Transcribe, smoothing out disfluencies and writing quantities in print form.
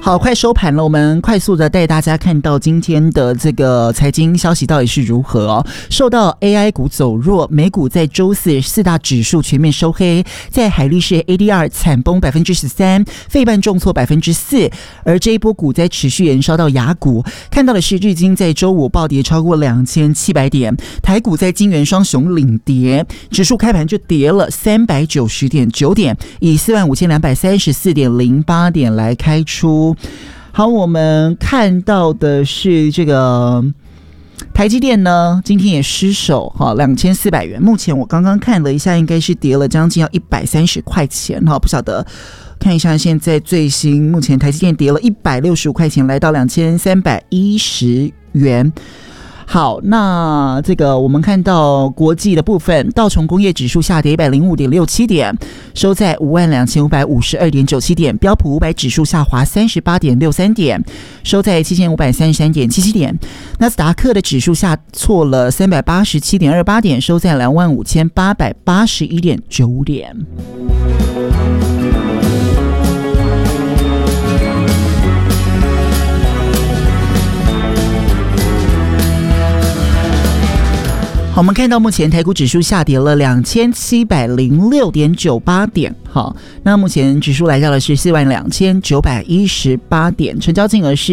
好，快收盘了，我们快速的带大家看到今天的这个财经消息到底是如何哦。受到 AI 股走弱，美股在周四四大指数全面收黑，在海力士 ADR 惨崩 13%， 费半重挫 4%， 而这一波股灾持续延烧到亚股，看到的是日经在周五暴跌超过2700点，台股在金元双雄领跌，指数开盘就跌了390.9点，以45234.08点来开出。好，我们看到的是这个台积电呢，今天也失守2400元，目前我刚刚看了一下，应该是跌了将近要130块钱，不晓得看一下现在最新，目前台积电跌了165块钱，来到2310元。好，那这个我们看到国际的部分，道琼工业指数下跌105.67点，收在52552.97点，标普500指数下滑38.63点，收在7533.77点，纳斯达克的指数下挫了387.28点，收在25881.9点。好，我们看到目前台股指数下跌了2706.98点，好，那目前指数来到的是42918点，成交金额是